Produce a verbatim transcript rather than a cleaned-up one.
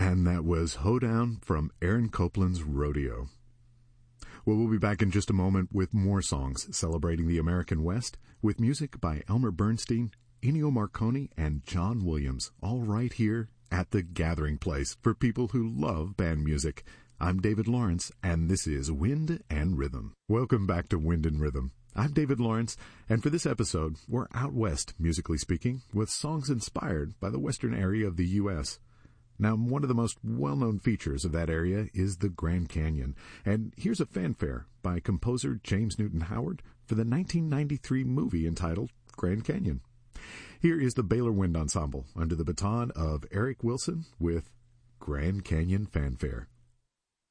And that was Hoedown from Aaron Copland's Rodeo. Well, we'll be back in just a moment with more songs celebrating the American West, with music by Elmer Bernstein, Ennio Morricone, and John Williams, all right here at the Gathering Place for people who love band music. I'm David Lawrence, and this is Wind and Rhythm. Welcome back to Wind and Rhythm. I'm David Lawrence, and for this episode, we're out west, musically speaking, with songs inspired by the western area of the U S Now, one of the most well-known features of that area is the Grand Canyon, and here's a fanfare by composer James Newton Howard for the nineteen ninety-three movie entitled Grand Canyon. Here is the Baylor Wind Ensemble under the baton of Eric Wilson with Grand Canyon Fanfare.